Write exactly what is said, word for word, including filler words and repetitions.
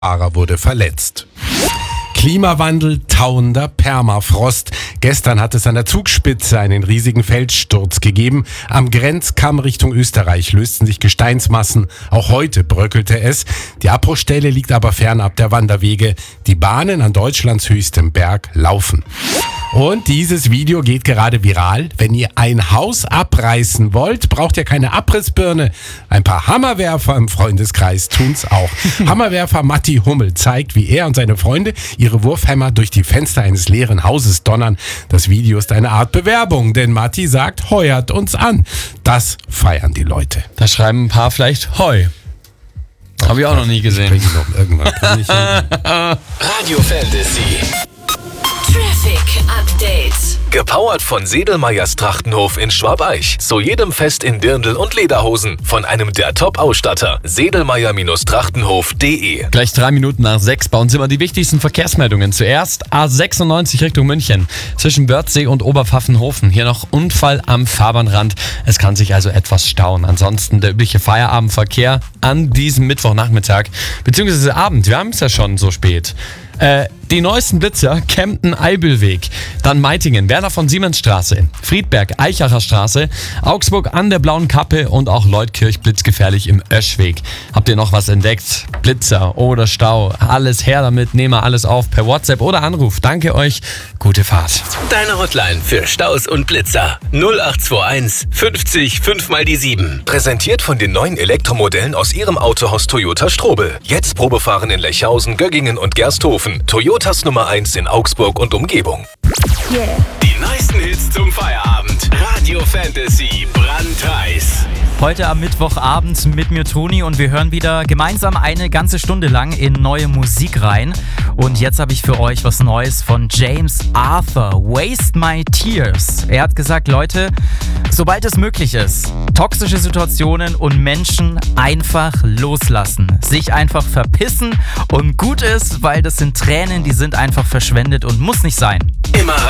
Fahrer wurde verletzt. Klimawandel, tauender Permafrost. Gestern hat es an der Zugspitze einen riesigen Felssturz gegeben. Am Grenzkamm Richtung Österreich lösten sich Gesteinsmassen. Auch heute bröckelte es. Die Abbruchstelle liegt aber fernab der Wanderwege. Die Bahnen an Deutschlands höchstem Berg laufen. Und dieses Video geht gerade viral. Wenn ihr ein Haus abreißen wollt, braucht ihr keine Abrissbirne. Ein paar Hammerwerfer im Freundeskreis tun's auch. Hammerwerfer Matti Hummel zeigt, wie er und seine Freunde ihre Wurfhämmer durch die Fenster eines leeren Hauses donnern. Das Video ist eine Art Bewerbung, denn Matti sagt, heuert uns an. Das feiern die Leute. Da schreiben ein paar vielleicht Heu. Habe ich auch noch nie gesehen. Ich noch irgendwann. Kann ich Radio Fantasy. Traffic Update. Gepowert von Sedelmeyers Trachtenhof in Schwabeich. Zu jedem Fest in Dirndl und Lederhosen. Von einem der Top-Ausstatter. Sedelmeyer Trachtenhof punkt de. Gleich drei Minuten nach sechs bauen Sie mal die wichtigsten Verkehrsmeldungen. Zuerst A sechsundneunzig Richtung München. Zwischen Wörthsee und Oberpfaffenhofen. Hier noch Unfall am Fahrbahnrand. Es kann sich also etwas stauen. Ansonsten der übliche Feierabendverkehr an diesem Mittwochnachmittag. Beziehungsweise Abend. Wir haben es ja schon so spät. Äh, die neuesten Blitzer, Kempten-Eibelweg, dann Meitingen, Werner von Siemensstraße, Friedberg, Eichacher Straße, Augsburg an der Blauen Kappe und auch Leutkirch blitzgefährlich im Öschweg. Habt ihr noch was entdeckt? Blitzer oder Stau? Alles her damit, nehmen wir alles auf per WhatsApp oder Anruf. Danke euch, gute Fahrt. Deine Hotline für Staus und Blitzer. null acht zwei eins fünfzig fünf mal die sieben. Präsentiert von den neuen Elektromodellen aus Ihrem Autohaus Toyota Strobel. Jetzt Probefahren in Lechhausen, Göggingen und Gersthofen. Toyotas Nummer eins in Augsburg und Umgebung. Yeah. Die neuesten Hits zum Feierabend. Radio Fantasy brandheiß. Heute am Mittwochabend mit mir Toni und wir hören wieder gemeinsam eine ganze Stunde lang in neue Musik rein. Und jetzt habe ich für euch was Neues von James Arthur, Waste My Tears. Er hat gesagt, Leute, sobald es möglich ist, toxische Situationen und Menschen einfach loslassen. Sich einfach verpissen und gut ist, weil das sind Tränen, die sind einfach verschwendet und muss nicht sein. Immer